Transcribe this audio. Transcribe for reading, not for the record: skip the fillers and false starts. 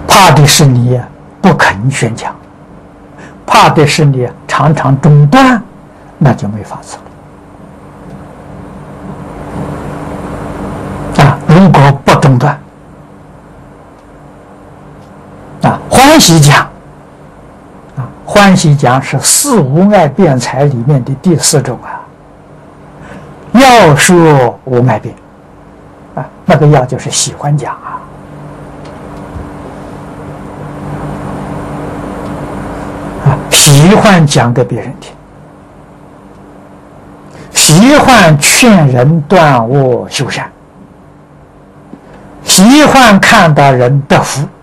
怕的是你不肯宣讲，怕的是你常常中断，那就没法子了。如果不中断，欢喜讲，欢喜讲是四无碍辩才里面的第4种要说无碍辩那个要就是喜欢讲喜欢讲给别人听，喜欢劝人断恶修善，喜欢看到人得福。